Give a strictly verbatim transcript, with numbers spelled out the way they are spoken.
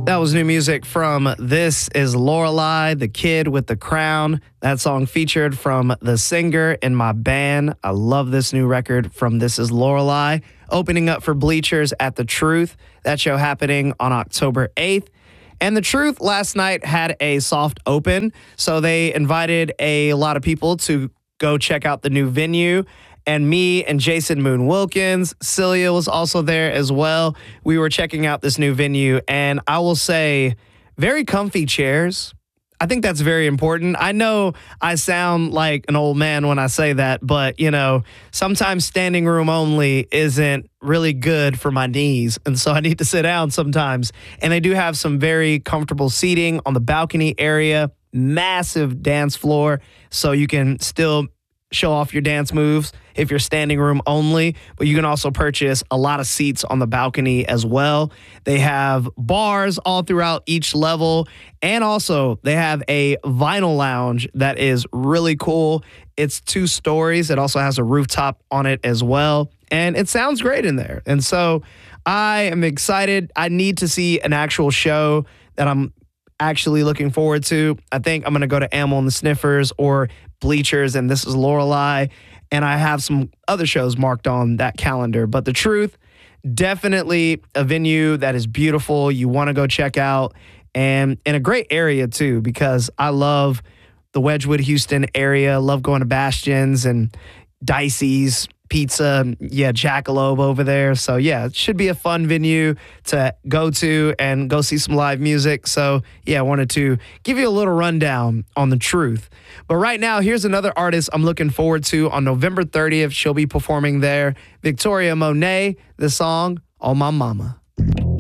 That was new music from This Is Lorelei, the kid with the crown. That song featured from the singer in my band. I love this new record from This Is Lorelei. Opening up for Bleachers at The Truth. That show happening on October eighth. And The Truth last night had a soft open, so they invited a lot of people to go check out the new venue. And me and Jason Moon Wilkins, Celia was also there as well. We were checking out this new venue, and I will say, very comfy chairs. I think that's very important. I know I sound like an old man when I say that, but, you know, sometimes standing room only isn't really good for my knees, and so I need to sit down sometimes. And they do have some very comfortable seating on the balcony area, massive dance floor, so you can still show off your dance moves if you're standing room only, but you can also purchase a lot of seats on the balcony as well. They have bars all throughout each level, and also they have a vinyl lounge that is really cool. It's two stories. It also has a rooftop on it as well, and it sounds great in there. And so I am excited. I need to see an actual show that I'm actually looking forward to. I think I'm going to go to Amyl and the Sniffers or Bleachers and This Is Lorelei, and I have some other shows marked on that calendar. But The Truth, definitely a venue that is beautiful. You want to go check out, and in a great area too, because I love the Wedgwood, Houston area. Love going to Bastions and Dicey's Pizza, yeah, Jackalope over there. So yeah, it should be a fun venue to go to and go see some live music. So yeah, I wanted to give you a little rundown on The Truth. But right now, here's another artist I'm looking forward to on November thirtieth. She'll be performing there. Victoria Monet, the song On My Mama.